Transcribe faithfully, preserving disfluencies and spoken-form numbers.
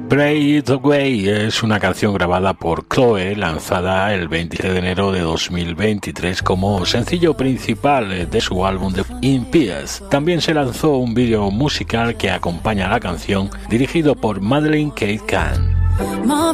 Pray It Away es una canción grabada por Chloe, lanzada el veintisiete de enero de dos mil veintitrés como sencillo principal de su álbum de In Peace. También se lanzó un vídeo musical que acompaña a la canción, dirigido por Madeleine Kate Kahn. My